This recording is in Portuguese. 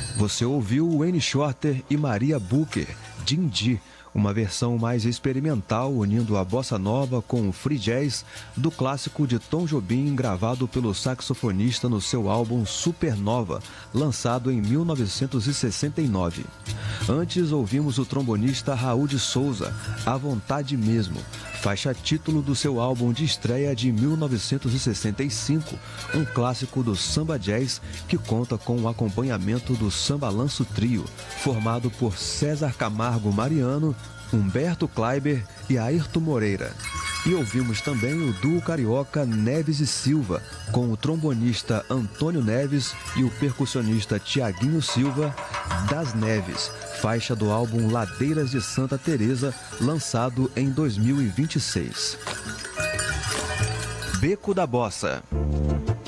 Você ouviu Wayne Shorter e Maria Booker, Dindi, uma versão mais experimental unindo a bossa nova com o free jazz do clássico de Tom Jobim, gravado pelo saxofonista no seu álbum Supernova, lançado em 1969. Antes ouvimos o trombonista Raul de Souza, À Vontade Mesmo, faixa título do seu álbum de estreia de 1965, um clássico do samba jazz que conta com o acompanhamento do Sambalanço Trio, formado por César Camargo Mariano, Humberto Kleiber e Ayrton Moreira. E ouvimos também o duo carioca Neves e Silva, com o trombonista Antônio Neves e o percussionista Tiaguinho Silva, Das Neves, faixa do álbum Ladeiras de Santa Teresa, lançado em 2026. Beco da Bossa.